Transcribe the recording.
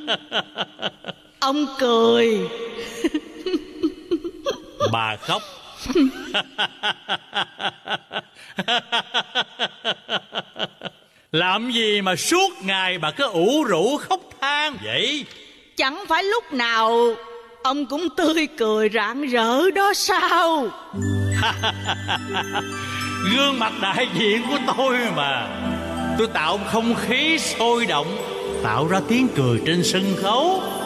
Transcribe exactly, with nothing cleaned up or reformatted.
Ông cười. Bà khóc. Làm gì mà suốt ngày bà cứ ủ rũ khóc than vậy? Chẳng phải lúc nào ông cũng tươi cười rạng rỡ đó sao? Gương mặt đại diện của tôi mà. Tôi tạo không khí sôi động, tạo ra tiếng cười trên sân khấu.